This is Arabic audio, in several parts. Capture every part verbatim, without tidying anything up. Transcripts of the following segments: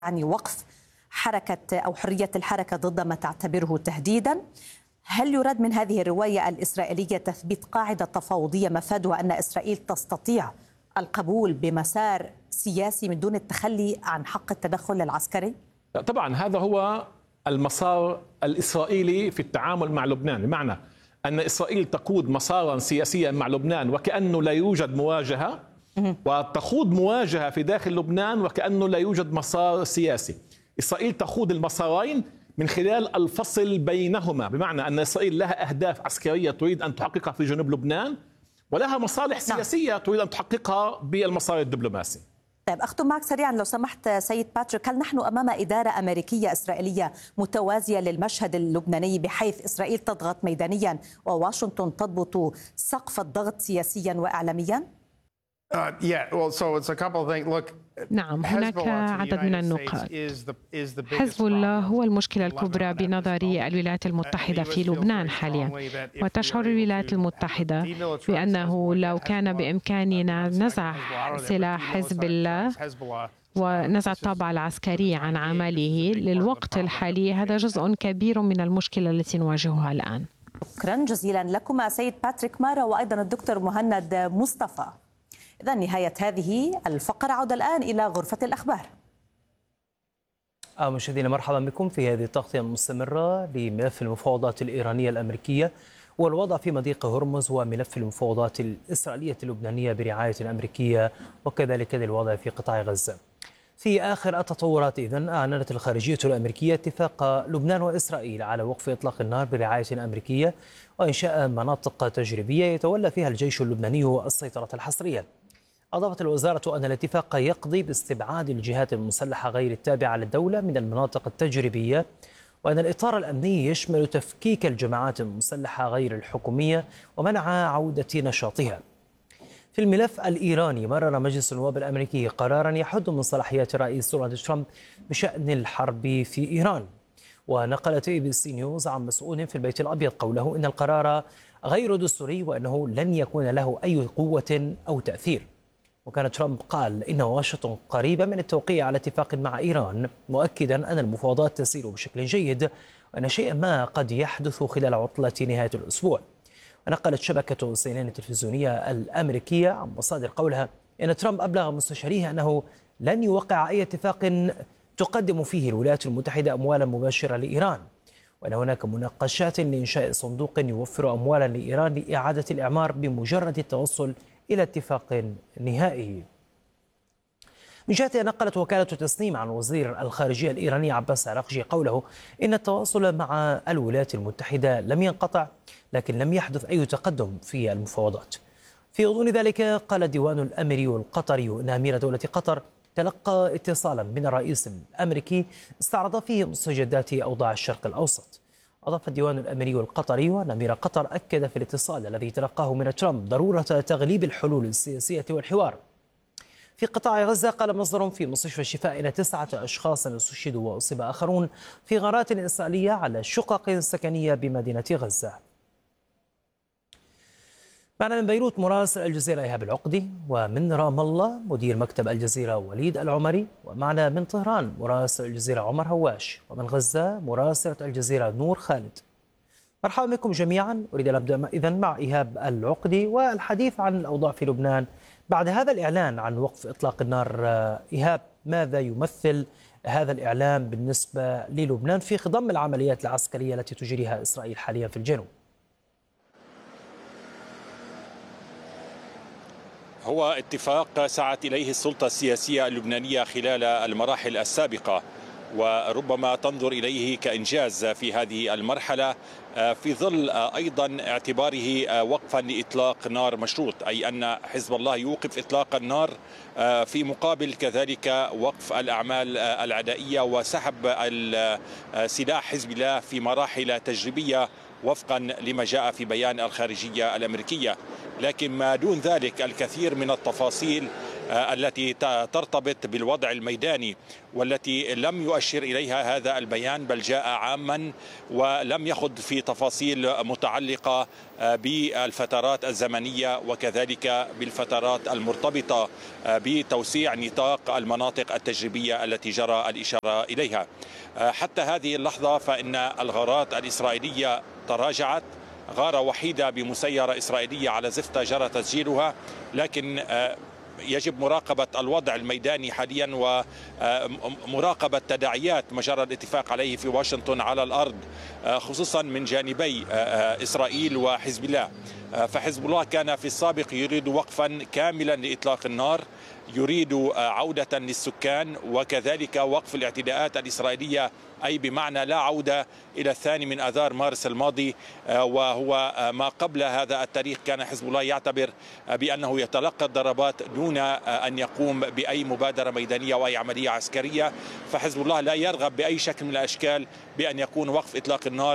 يعني وقف حركة أو حرية الحركة ضد ما تعتبره تهديدا. هل يراد من هذه الرواية الإسرائيلية تثبيت قاعدة تفاوضية مفادها أن إسرائيل تستطيع القبول بمسار سياسي من دون التخلي عن حق التدخل العسكري؟ طبعا هذا هو المسار الإسرائيلي في التعامل مع لبنان، بمعنى أن إسرائيل تقود مسارا سياسيا مع لبنان وكأنه لا يوجد مواجهة، وتخوض مواجهة في داخل لبنان وكأنه لا يوجد مسار سياسي. إسرائيل تخوض المسارين من خلال الفصل بينهما، بمعنى أن إسرائيل لها أهداف عسكرية تريد أن تحققها في جنوب لبنان، ولها مصالح سياسية تريد أن تحققها بالمسار الدبلوماسي. طيب أختم معك سريعا لو سمحت سيد باتريك، هل نحن أمام إدارة أمريكية إسرائيلية متوازية للمشهد اللبناني، بحيث إسرائيل تضغط ميدانيا وواشنطن تضبط سقف الضغط سياسيا وإعلاميا؟ نعم، هناك عدد من النقاط. حزب الله هو المشكلة الكبرى بنظر الولايات المتحدة في لبنان حاليا، وتشعر الولايات المتحدة بأنه لو كان بإمكاننا نزع سلاح حزب الله ونزع الطابع العسكري عن عمله للوقت الحالي، هذا جزء كبير من المشكلة التي نواجهها الآن. شكرا جزيلا لكم سيد باتريك مارا وأيضا الدكتور مهند مصطفى. إذا نهاية هذه الفقرة، عودة الآن إلى غرفة الأخبار. مشاهدينا مرحبا بكم في هذه التغطية المستمرة لملف المفاوضات الإيرانية الأمريكية والوضع في مضيق هرمز، وملف المفاوضات الإسرائيلية اللبنانية برعاية أمريكية، وكذلك الوضع في قطاع غزة. في آخر التطورات إذن أعلنت الخارجية الأمريكية اتفاق لبنان وإسرائيل على وقف إطلاق النار برعاية أمريكية وإنشاء مناطق تجريبية يتولى فيها الجيش اللبناني السيطرة الحصرية. أضافت الوزارة أن الاتفاق يقضي باستبعاد الجهات المسلحة غير التابعة للدولة من المناطق التجريبية، وأن الإطار الأمني يشمل تفكيك الجماعات المسلحة غير الحكومية ومنع عودة نشاطها. في الملف الإيراني، مرر مجلس النواب الأمريكي قرارا يحد من صلاحيات الرئيس دونالد ترامب بشأن الحرب في إيران. ونقلت اي بي سي نيوز عن مسؤول في البيت الأبيض قوله إن القرار غير دستوري وأنه لن يكون له أي قوة أو تأثير. وكان ترامب قال إن واشنطن قريبة من التوقيع على اتفاق مع إيران، مؤكدا أن المفاوضات تسير بشكل جيد وأن شيئا ما قد يحدث خلال عطلة نهاية الأسبوع. ونقلت شبكة سي إن إن التلفزيونية الأمريكية عن مصادر قولها إن ترامب أبلغ مستشاريه أنه لن يوقع أي اتفاق تقدم فيه الولايات المتحدة أموالا مباشرة لإيران، وأن هناك مناقشات لإنشاء صندوق يوفر أموالا لإيران لإعادة الإعمار بمجرد التوصل إلى اتفاق نهائي. من جهة، نقلت وكالة تسنيم عن وزير الخارجية الإيراني عباس عراقجي قوله إن التواصل مع الولايات المتحدة لم ينقطع، لكن لم يحدث أي تقدم في المفاوضات. في غضون ذلك، قال الديوان الأميري القطري إن أمير دولة قطر تلقى اتصالا من الرئيس الأمريكي استعرض فيه مستجدات أوضاع الشرق الأوسط. أضاف الديوان الأميري القطري أن أمير قطر أكد في الاتصال الذي تلقاه من ترامب ضرورة تغليب الحلول السياسية والحوار. في قطاع غزة، قال مصدر في مستشفى الشفاء إن تسعة أشخاص استشهدوا وأصيب آخرون في غارات إسرائيلية على شقق سكنية بمدينة غزة. معنا من بيروت مراسل الجزيرة إيهاب العقدي، ومن رام الله مدير مكتب الجزيرة وليد العمري، ومعنا من طهران مراسل الجزيرة عمر هواش، ومن غزة مراسلة الجزيرة نور خالد. مرحبا بكم جميعا. أريد أن أبدأ إذن مع إيهاب العقدي والحديث عن الأوضاع في لبنان بعد هذا الإعلان عن وقف إطلاق النار. إيهاب، ماذا يمثل هذا الإعلان بالنسبة للبنان في خضم العمليات العسكرية التي تجريها إسرائيل حاليا في الجنوب؟ هو اتفاق سعت إليه السلطة السياسية اللبنانية خلال المراحل السابقة، وربما تنظر إليه كإنجاز في هذه المرحلة، في ظل أيضا اعتباره وقفا لإطلاق نار مشروط، أي أن حزب الله يوقف إطلاق النار في مقابل كذلك وقف الأعمال العدائية وسحب سلاح حزب الله في مراحل تجريبية وفقا لما جاء في بيان الخارجية الأمريكية. لكن ما دون ذلك الكثير من التفاصيل التي ترتبط بالوضع الميداني والتي لم يؤشر إليها هذا البيان، بل جاء عاما ولم يخض في تفاصيل متعلقة بالفترات الزمنية وكذلك بالفترات المرتبطة بتوسيع نطاق المناطق التجريبية التي جرى الإشارة إليها. حتى هذه اللحظة فإن الغارات الإسرائيلية تراجعت. غارة وحيدة بمسيرة إسرائيلية على زفتة جرى تسجيلها، لكن يجب مراقبة الوضع الميداني حاليا ومراقبة تداعيات ما جرى الاتفاق عليه في واشنطن على الأرض، خصوصا من جانبي إسرائيل وحزب الله. فحزب الله كان في السابق يريد وقفا كاملا لإطلاق النار، يريد عودة للسكان وكذلك وقف الاعتداءات الإسرائيلية، أي بمعنى لا عودة إلى الثاني من آذار مارس الماضي، وهو ما قبل هذا التاريخ كان حزب الله يعتبر بأنه يتلقى الضربات دون أن يقوم بأي مبادرة ميدانية أو أي عملية عسكرية. فحزب الله لا يرغب بأي شكل من الأشكال بأن يكون وقف إطلاق النار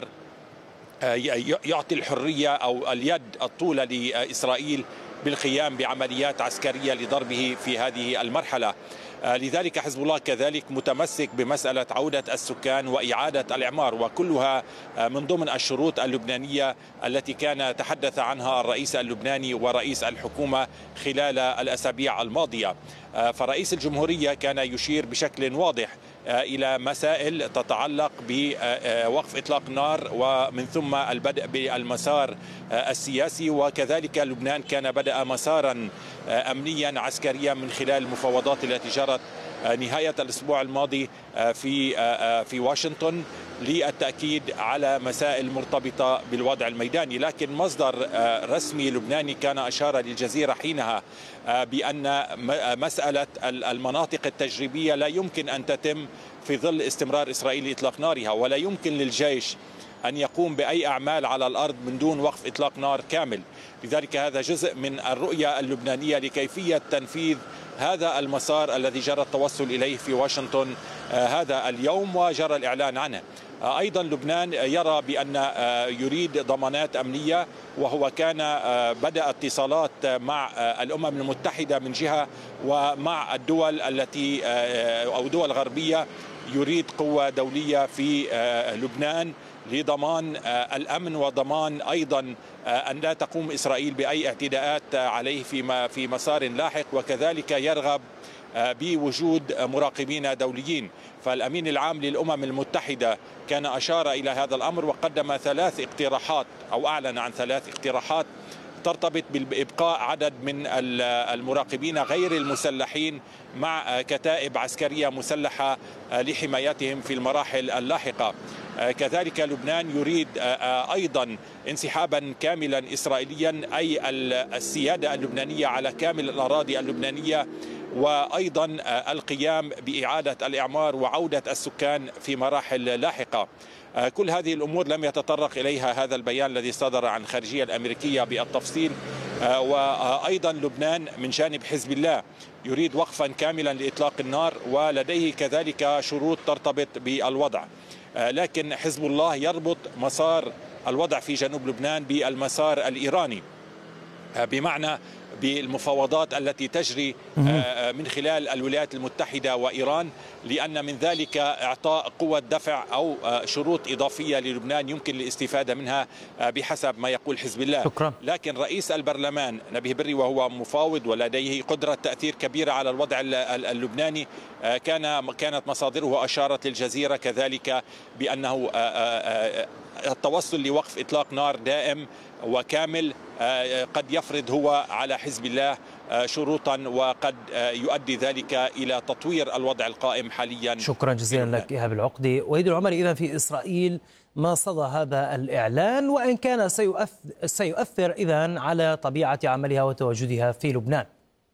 يعطي الحرية أو اليد الطولة لإسرائيل بالقيام بعمليات عسكرية لضربه في هذه المرحلة. لذلك حزب الله كذلك متمسك بمسألة عودة السكان وإعادة الإعمار، وكلها من ضمن الشروط اللبنانية التي كان تحدث عنها الرئيس اللبناني ورئيس الحكومة خلال الأسابيع الماضية. فرئيس الجمهورية كان يشير بشكل واضح إلى مسائل تتعلق بوقف إطلاق النار ومن ثم البدء بالمسار السياسي، وكذلك لبنان كان بدأ مسارا أمنيا عسكريا من خلال المفاوضات التي جرت نهاية الأسبوع الماضي في في واشنطن للتأكيد على مسائل مرتبطة بالوضع الميداني. لكن مصدر رسمي لبناني كان أشار للجزيرة حينها بأن مسألة المناطق التجريبية لا يمكن أن تتم في ظل استمرار إسرائيل إطلاق نارها، ولا يمكن للجيش أن يقوم بأي أعمال على الأرض من دون وقف إطلاق نار كامل. لذلك هذا جزء من الرؤية اللبنانية لكيفية تنفيذ هذا المسار الذي جرى التوصل إليه في واشنطن هذا اليوم وجرى الإعلان عنه. أيضا لبنان يرى بأن يريد ضمانات أمنية، وهو كان بدأ اتصالات مع الأمم المتحدة من جهة ومع الدول التي أو دول غربية يريد قوة دولية في لبنان لضمان الأمن وضمان أيضا أن لا تقوم إسرائيل بأي اعتداءات عليه في في مسار لاحق، وكذلك يرغب بوجود مراقبين دوليين. فالأمين العام للأمم المتحدة كان أشار إلى هذا الأمر وقدم ثلاث اقتراحات أو أعلن عن ثلاث اقتراحات ترتبط بإبقاء عدد من المراقبين غير المسلحين مع كتائب عسكرية مسلحة لحمايتهم في المراحل اللاحقة. كذلك لبنان يريد أيضا انسحابا كاملا إسرائيليا، أي السيادة اللبنانية على كامل الأراضي اللبنانية، وأيضا القيام بإعادة الإعمار وعودة السكان في مراحل لاحقة. كل هذه الأمور لم يتطرق إليها هذا البيان الذي صدر عن الخارجية الأمريكية بالتفصيل. وأيضا لبنان من جانب حزب الله يريد وقفا كاملا لإطلاق النار، ولديه كذلك شروط ترتبط بالوضع. لكن حزب الله يربط مسار الوضع في جنوب لبنان بالمسار الإيراني، بمعنى بالمفاوضات التي تجري من خلال الولايات المتحدة وإيران، لأن من ذلك إعطاء قوة دفع أو شروط إضافية للبنان يمكن الاستفادة منها بحسب ما يقول حزب الله. شكرا. لكن رئيس البرلمان نبيه بري وهو مفاوض ولديه قدرة تأثير كبيرة على الوضع اللبناني كان كانت مصادره أشارت للجزيرة كذلك بأنه التوصل لوقف إطلاق نار دائم وكامل قد يفرض هو على حزب الله شروطا، وقد يؤدي ذلك إلى تطوير الوضع القائم حاليا. شكرا جزيلا لك إيهاب العقدي. وليد العمري، إذا في إسرائيل ما صدى هذا الإعلان، وإن كان سيؤثر, سيؤثر إذن على طبيعة عملها وتواجدها في لبنان؟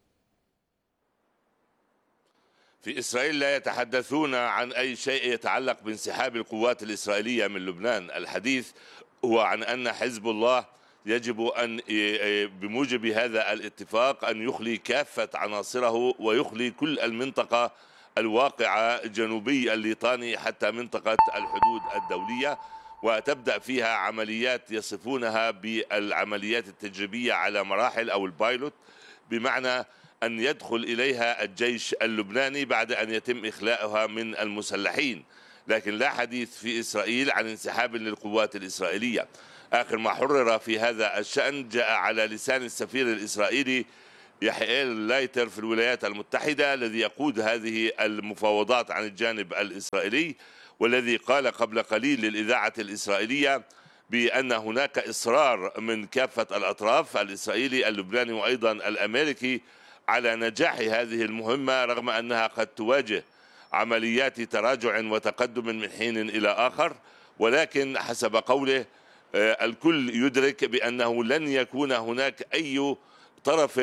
في إسرائيل لا يتحدثون عن أي شيء يتعلق بانسحاب القوات الإسرائيلية من لبنان. الحديث هو عن أن حزب الله يجب أن بموجب هذا الاتفاق أن يخلي كافة عناصره ويخلي كل المنطقة الواقعة جنوبي الليطاني حتى منطقة الحدود الدولية، وتبدأ فيها عمليات يصفونها بالعمليات التجريبية على مراحل أو البايلوت، بمعنى أن يدخل إليها الجيش اللبناني بعد أن يتم إخلاؤها من المسلحين، لكن لا حديث في إسرائيل عن انسحاب للقوات الإسرائيلية. آخر ما حرر في هذا الشأن جاء على لسان السفير الإسرائيلي يحيى لايتر في الولايات المتحدة الذي يقود هذه المفاوضات عن الجانب الإسرائيلي، والذي قال قبل قليل للإذاعة الإسرائيلية بأن هناك إصرار من كافة الأطراف الإسرائيلي اللبناني وأيضا الأمريكي على نجاح هذه المهمة، رغم أنها قد تواجه عمليات تراجع وتقدم من حين إلى آخر، ولكن حسب قوله الكل يدرك بأنه لن يكون هناك أي طرف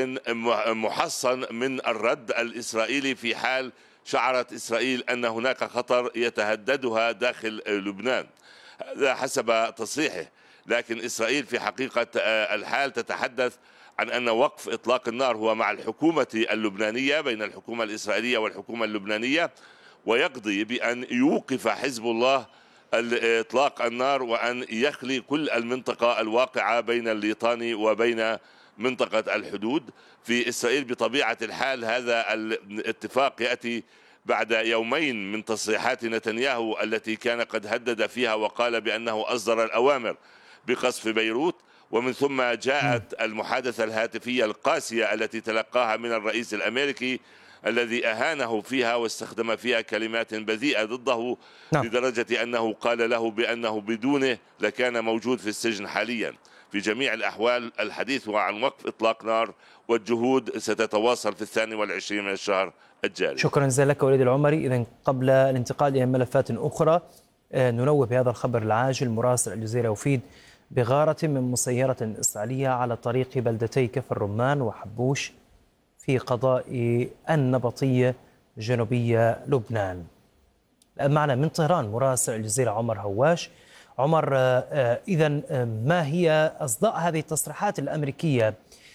محصن من الرد الإسرائيلي في حال شعرت إسرائيل أن هناك خطر يتهددها داخل لبنان. هذا حسب تصريحه، لكن إسرائيل في حقيقة الحال تتحدث عن أن وقف إطلاق النار هو مع الحكومة اللبنانية، بين الحكومة الإسرائيلية والحكومة اللبنانية، ويقضي بأن يوقف حزب الله إطلاق النار وأن يخلي كل المنطقة الواقعة بين الليطاني وبين منطقة الحدود. في إسرائيل بطبيعة الحال هذا الاتفاق يأتي بعد يومين من تصريحات نتنياهو التي كان قد هدد فيها وقال بأنه أصدر الأوامر بقصف بيروت، ومن ثم جاءت المحادثة الهاتفية القاسية التي تلقاها من الرئيس الأمريكي الذي أهانه فيها واستخدم فيها كلمات بذيئة ضده، نعم. لدرجة أنه قال له بأنه بدونه لكان موجود في السجن حاليا. في جميع الأحوال الحديث هو عن وقف إطلاق نار، والجهود ستتواصل في الثاني والعشرين من الشهر الجاري. شكرا جزيلا لك وليد العمري. إذن قبل الانتقال إلى ملفات أخرى ننوه بهذا الخبر العاجل. مراسل الجزيرة يفيد بغارة من مسيرة إسرائيلية على طريق بلدتي كفر الرمان وحبوش في قضاء النبطية جنوبية لبنان. معنا من طهران مراسل الجزيرة عمر هواش. عمر، إذن ما هي أصداء هذه التصريحات الأمريكية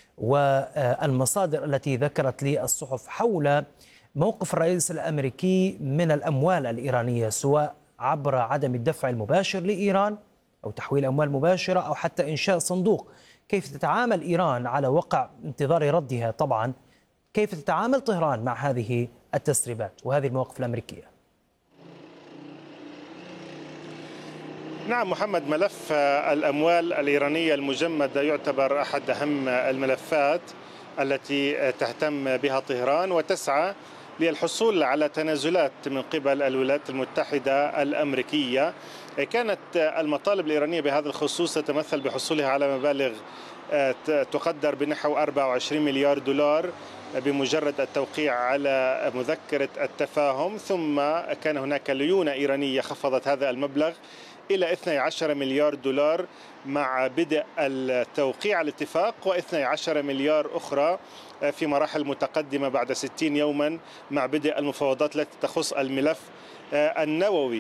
والمصادر التي ذكرت لي الصحف حول موقف الرئيس الأمريكي من الأموال الإيرانية، سواء عبر عدم الدفع المباشر لإيران أو تحويل أموال مباشرة أو حتى إنشاء صندوق؟ كيف تتعامل إيران على وقع انتظار ردها طبعا؟ كيف تتعامل طهران مع هذه التسريبات وهذه المواقف الأمريكية؟ نعم محمد، ملف الأموال الإيرانية المجمدة يعتبر أحد أهم الملفات التي تهتم بها طهران وتسعى للحصول على تنازلات من قبل الولايات المتحدة الأمريكية. كانت المطالب الإيرانية بهذا الخصوص تتمثل بحصولها على مبالغ تقدر بنحو أربعة وعشرين مليار دولار بمجرد التوقيع على مذكرة التفاهم، ثم كان هناك ليونة إيرانية خفضت هذا المبلغ إلى اثني عشر مليار دولار مع بدء التوقيع على الاتفاق، واثني عشر مليار أخرى في مراحل متقدمة بعد ستين يوما مع بدء المفاوضات التي تخص الملف النووي.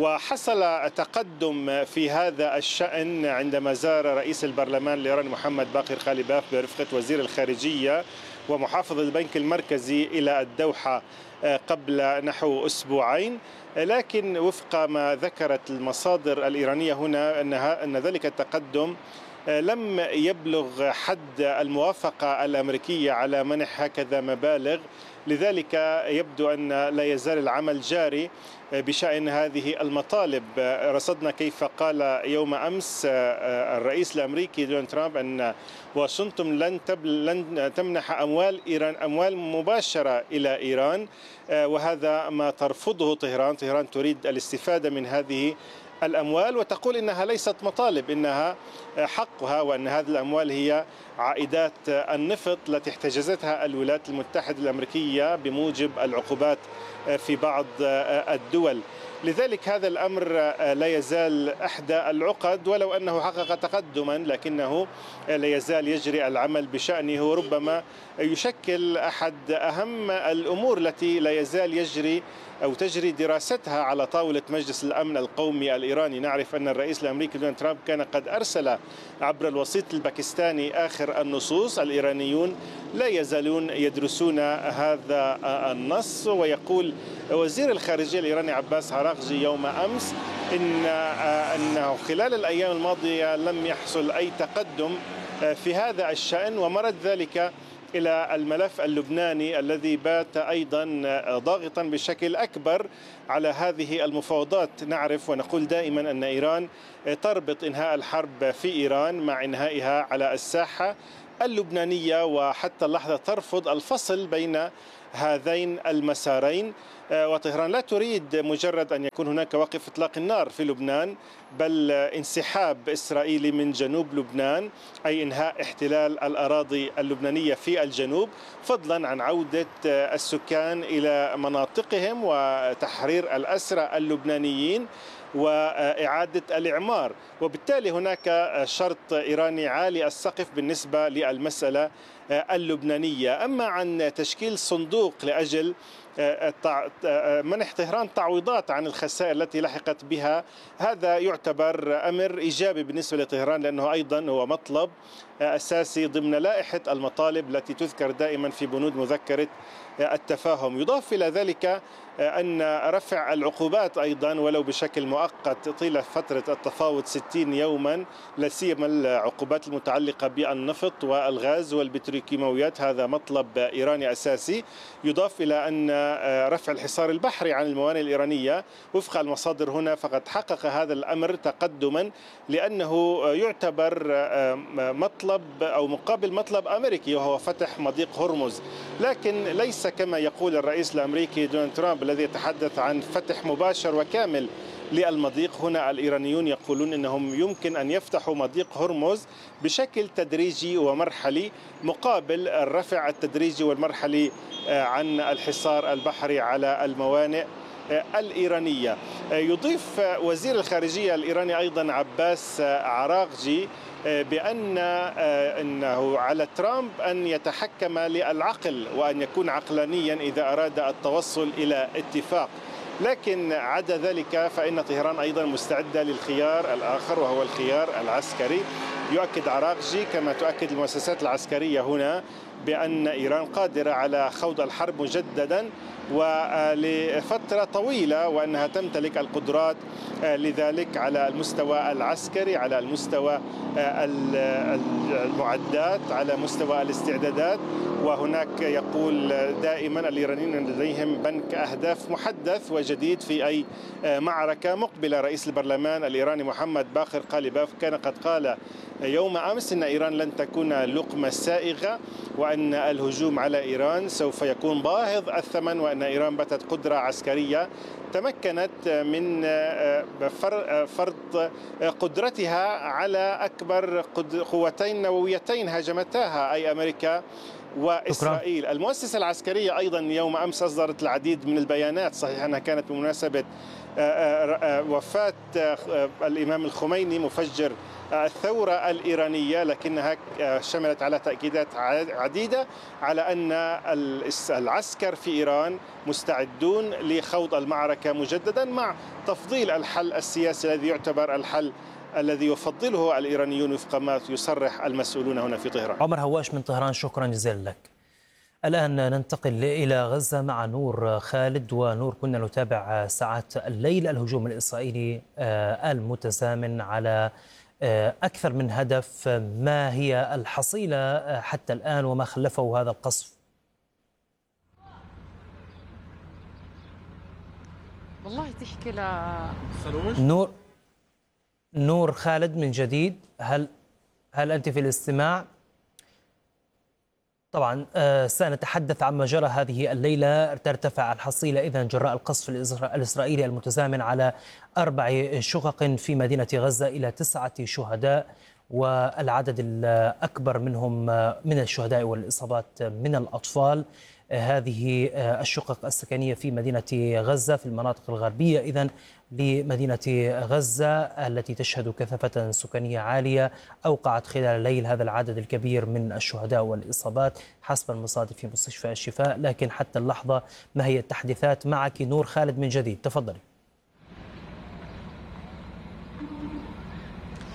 وحصل تقدم في هذا الشأن عندما زار رئيس البرلمان الإيراني محمد باقر خالباف برفقة وزير الخارجية ومحافظ البنك المركزي إلى الدوحة قبل نحو أسبوعين، لكن وفق ما ذكرت المصادر الإيرانية هنا أنها أن ذلك التقدم لم يبلغ حد الموافقة الأمريكية على منح هكذا مبالغ، لذلك يبدو أن لا يزال العمل جاري بشأن هذه المطالب. رصدنا كيف قال يوم أمس الرئيس الأمريكي دونالد ترامب أن واشنطن لن, لن تمنح أموال إيران أموال مباشرة إلى إيران، وهذا ما ترفضه طهران. طهران تريد الاستفادة من هذه الأموال وتقول إنها ليست مطالب، إنها حقها، وأن هذه الأموال هي عائدات النفط التي احتجزتها الولايات المتحدة الأمريكية بموجب العقوبات في بعض الدول. لذلك هذا الأمر لا يزال إحدى العقد، ولو أنه حقق تقدما لكنه لا يزال يجري العمل بشأنه، وربما يشكل أحد أهم الأمور التي لا يزال يجري أو تجري دراستها على طاولة مجلس الأمن القومي الإيراني. نعرف أن الرئيس الأمريكي دونالد ترامب كان قد أرسل عبر الوسيط الباكستاني آخر النصوص. الإيرانيون لا يزالون يدرسون هذا النص، ويقول وزير الخارجية الإيراني عباس عراقجي يوم أمس إن أنه خلال الأيام الماضية لم يحصل أي تقدم في هذا الشأن، ومرد ذلك إلى الملف اللبناني الذي بات أيضا ضاغطا بشكل أكبر على هذه المفاوضات. نعرف ونقول دائما أن إيران تربط إنهاء الحرب في إيران مع إنهائها على الساحة اللبنانية، وحتى اللحظة ترفض الفصل بين هذين المسارين. وطهران لا تريد مجرد أن يكون هناك وقف إطلاق النار في لبنان، بل انسحاب إسرائيلي من جنوب لبنان، أي إنهاء احتلال الأراضي اللبنانية في الجنوب، فضلا عن عودة السكان إلى مناطقهم وتحرير الأسرى اللبنانيين وإعادة الإعمار. وبالتالي هناك شرط إيراني عالي السقف بالنسبة للمسألة اللبنانية. أما عن تشكيل صندوق لأجل منح طهران تعويضات عن الخسائر التي لحقت بها، هذا يعتبر أمر إيجابي بالنسبة لطهران، لأنه أيضا هو مطلب أساسي ضمن لائحة المطالب التي تذكر دائما في بنود مذكرة التفاهم. يضاف إلى ذلك أن رفع العقوبات أيضا ولو بشكل مؤقت طيلة فترة التفاوض ستين يوما، لا سيما العقوبات المتعلقة بالنفط والغاز والبتروكيماويات، هذا مطلب إيراني أساسي. يضاف إلى أن رفع الحصار البحري عن الموانئ الإيرانية وفق المصادر هنا فقد حقق هذا الأمر تقدما، لأنه يعتبر مطلب أو مقابل مطلب أمريكي وهو فتح مضيق هرمز، لكن ليس كما يقول الرئيس الأمريكي دونالد ترامب الذي يتحدث عن فتح مباشر وكامل للمضيق. هنا الإيرانيون يقولون أنهم يمكن أن يفتحوا مضيق هرمز بشكل تدريجي ومرحلي مقابل الرفع التدريجي والمرحلي عن الحصار البحري على الموانئ الإيرانية. يضيف وزير الخارجية الإيراني أيضا عباس عراقجي بأن أنه على ترامب أن يتحكم للعقل وأن يكون عقلانيا إذا أراد التوصل إلى اتفاق، لكن عدا ذلك فإن طهران أيضا مستعدة للخيار الآخر وهو الخيار العسكري. يؤكد عراقجي كما تؤكد المؤسسات العسكرية هنا بأن إيران قادرة على خوض الحرب مجددا ولفترة طويلة، وأنها تمتلك القدرات لذلك على المستوى العسكري، على المستوى المعدات، على مستوى الاستعدادات. وهناك يقول دائما الإيرانيين لديهم بنك أهداف محدث وجديد في أي معركة مقبلة. رئيس البرلمان الإيراني محمد باقر قالباف كان قد قال يوم أمس أن إيران لن تكون لقمة سائغة، وأن الهجوم على إيران سوف يكون باهظ الثمن، وأن إيران باتت قدرة عسكرية تمكنت من فرض قدرتها على أكبر قوتين نوويتين هاجمتاها أي أمريكا وإسرائيل. المؤسسة العسكرية أيضا يوم أمس أصدرت العديد من البيانات، صحيح أنها كانت بمناسبة وفاة الإمام الخميني مفجر الثورة الإيرانية، لكنها شملت على تأكيدات عديدة على أن العسكر في إيران مستعدون لخوض المعركة مجددا مع تفضيل الحل السياسي الذي يعتبر الحل الذي يفضله الإيرانيون وفق ما يصرح المسؤولون هنا في طهران. عمر هواش من طهران، شكرا جزيلا لك. الآن ننتقل إلى غزة مع نور خالد. ونور، كنا نتابع ساعات الليل الهجوم الإسرائيلي المتزامن على أكثر من هدف، ما هي الحصيلة حتى الآن وما خلفه هذا القصف؟ والله تحكي ل نور نور خالد من جديد، هل هل أنت في الاستماع؟ طبعا سنتحدث عما جرى هذه الليلة. ترتفع الحصيلة إذن جراء القصف الإسرائيلي المتزامن على أربع شقق في مدينة غزة إلى تسعة شهداء، والعدد الأكبر منهم من الشهداء والإصابات من الأطفال. هذه الشقق السكنية في مدينة غزة في المناطق الغربية إذن لمدينة غزة التي تشهد كثافة سكانية عالية، أوقعت خلال الليل هذا العدد الكبير من الشهداء والإصابات حسب المصادر في مستشفى الشفاء. لكن حتى اللحظة ما هي التحديثات؟ معك نور خالد من جديد، تفضلي.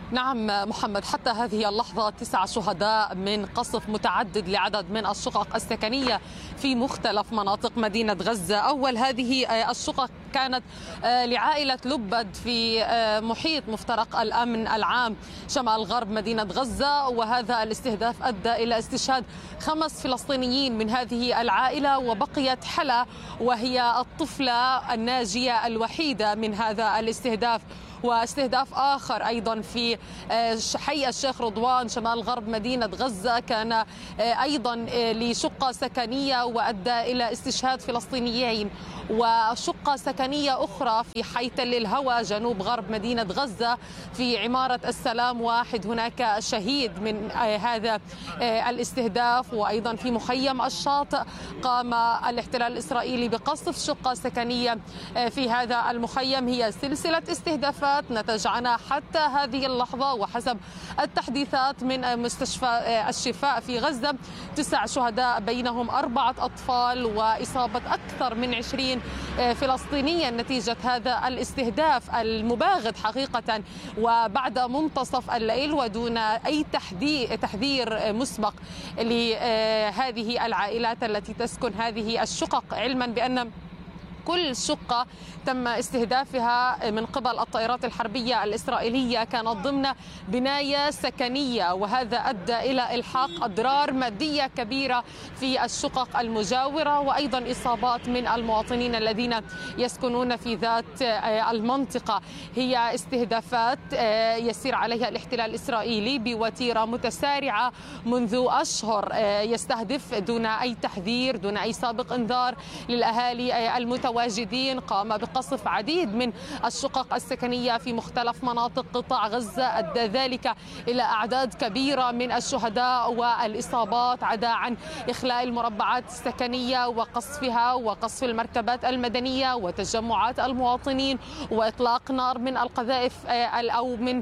نعم محمد، حتى هذه اللحظة تسع شهداء من قصف متعدد لعدد من الشقق السكنية في مختلف مناطق مدينة غزة. أول هذه الشقق كانت لعائلة لبد في محيط مفترق الأمن العام شمال غرب مدينة غزة، وهذا الاستهداف أدى إلى استشهاد خمس فلسطينيين من هذه العائلة، وبقيت حلا وهي الطفلة الناجية الوحيدة من هذا الاستهداف. واستهداف آخر أيضا في حي الشيخ رضوان شمال غرب مدينة غزة كان أيضا لشقة سكنية وأدى إلى استشهاد فلسطينيين، وشقة سكنية أخرى في حي تل الهوى جنوب غرب مدينة غزة في عمارة السلام واحد هناك شهيد من هذا الاستهداف. وأيضا في مخيم الشاطئ قام الاحتلال الإسرائيلي بقصف شقة سكنية في هذا المخيم. هي سلسلة استهدافات نتج عنها حتى هذه اللحظة وحسب التحديثات من مستشفى الشفاء في غزة تسع شهداء بينهم أربعة أطفال وإصابة أكثر من عشرين فلسطينيا نتيجة هذا الاستهداف المباغت حقيقة وبعد منتصف الليل ودون أي تحذير مسبق لهذه العائلات التي تسكن هذه الشقق، علما بأن كل شقة تم استهدافها من قبل الطائرات الحربية الإسرائيلية كانت ضمن بناية سكنية، وهذا أدى إلى إلحاق أضرار مادية كبيرة في الشقق المجاورة وأيضا إصابات من المواطنين الذين يسكنون في ذات المنطقة. هي استهدافات يسير عليها الاحتلال الإسرائيلي بوتيرة متسارعة منذ أشهر، يستهدف دون أي تحذير دون أي سابق إنذار للأهالي المتواجدين. قام بقصف عديد من الشقق السكنية في مختلف مناطق قطاع غزة، أدى ذلك إلى أعداد كبيرة من الشهداء والإصابات، عدا عن إخلاء المربعات السكنية وقصفها وقصف المركبات المدنية وتجمعات المواطنين وإطلاق نار من القذائف أو من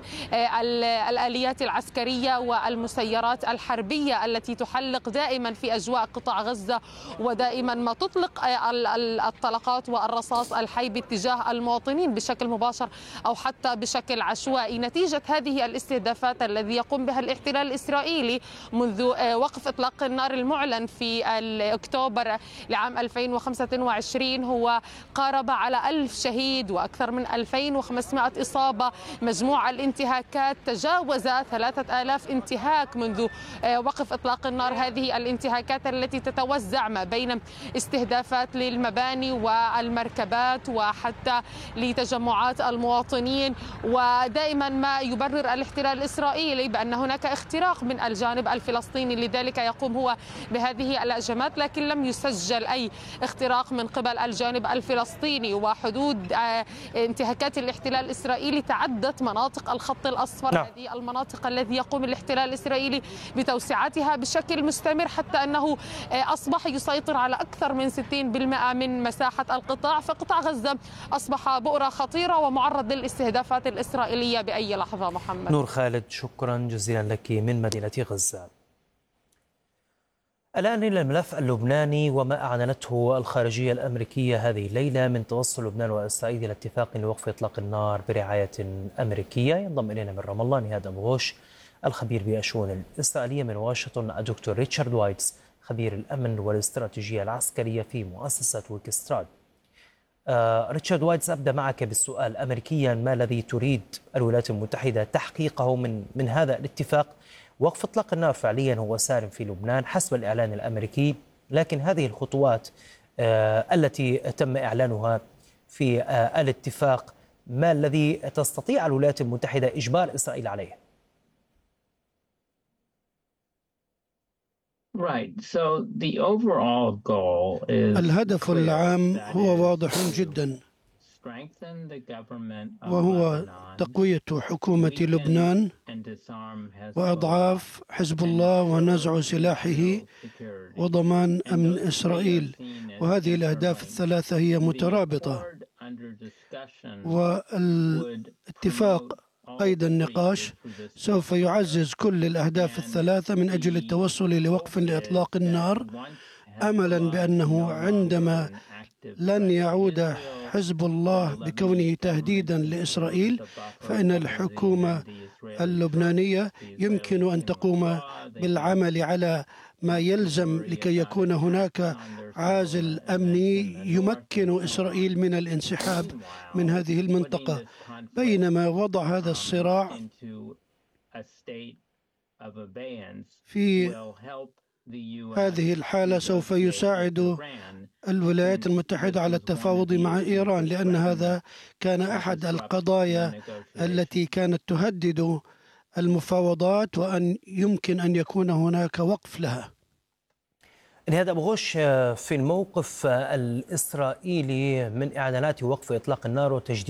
الآليات العسكرية والمسيرات الحربية التي تحلق دائما في أجواء قطاع غزة، ودائما ما تطلق الطلقات والرصاص الحي باتجاه المواطنين بشكل مباشر أو حتى بشكل عشوائي. نتيجة هذه الاستهدافات الذي يقوم بها الاحتلال الإسرائيلي منذ وقف إطلاق النار المعلن في أكتوبر لعام ألفين وخمسة وعشرين هو قارب على ألف شهيد وأكثر من ألفين وخمسمائة إصابة. مجموع الانتهاكات تجاوز ثلاثة آلاف انتهاك منذ وقف إطلاق النار. هذه الانتهاكات التي تتوزع ما بين استهدافات للمباني والمركبات وحتى لتجمعات المواطنين، ودائما ما يبرر الاحتلال الإسرائيلي بأن هناك اختراق من الجانب الفلسطيني، لذلك يقوم هو بهذه الهجمات، لكن لم يسجل أي اختراق من قبل الجانب الفلسطيني. وحدود انتهاكات الاحتلال الإسرائيلي تعدت مناطق الخط الأصفر، نعم. هذه المناطق الذي يقوم الاحتلال الإسرائيلي بتوسعتها بشكل مستمر حتى أنه أصبح يسيطر على أكثر من ستين بالمئة من مساحة القطاع. فقطاع غزة أصبح بؤرة خطيرة ومعرض للاستهدافات الإسرائيلية بأي لحظة. محمد نور خالد، شكرا جزيلا لك من مدينة غزة. الآن إلى الملف اللبناني وما أعلنته الخارجية الأمريكية هذه الليلة من توصل لبنان وإسرائيل إلى اتفاق لوقف إطلاق النار برعاية أمريكية. ينضم إلينا من رام الله نهاد أبو غوش الخبير بالشؤون الإسرائيلية، من واشنطن الدكتور ريتشارد وايتس خبير الأمن والاستراتيجية العسكرية في مؤسسة ويكستراد. آه ريتشارد وايتس، أبدأ معك بالسؤال. أمريكيا، ما الذي تريد الولايات المتحدة تحقيقه من من هذا الاتفاق؟ وقف إطلاق النار فعليا هو سار في لبنان حسب الإعلان الأمريكي، لكن هذه الخطوات آه التي تم إعلانها في آه الاتفاق، ما الذي تستطيع الولايات المتحدة إجبار إسرائيل عليه؟ الهدف العام هو واضح جدا، وهو تقوية حكومة لبنان وإضعاف حزب الله ونزع سلاحه وضمان أمن إسرائيل. وهذه الأهداف الثلاثة هي مترابطة، والاتفاق قيد النقاش سوف يعزز كل الأهداف الثلاثة من أجل التوصل لوقف لإطلاق النار، أملا بأنه عندما لن يعود حزب الله بكونه تهديدا لإسرائيل، فإن الحكومة اللبنانية يمكن أن تقوم بالعمل على ما يلزم لكي يكون هناك عازل أمني يمكن إسرائيل من الانسحاب من هذه المنطقة. بينما وضع هذا الصراع في هذه الحالة سوف يساعد الولايات المتحدة على التفاوض مع إيران، لأن هذا كان أحد القضايا التي كانت تهدد المفاوضات وأن يمكن أن يكون هناك وقف لها. نهاد أبو غوش، في الموقف الإسرائيلي من إعلانات وقف إطلاق النار وتجديد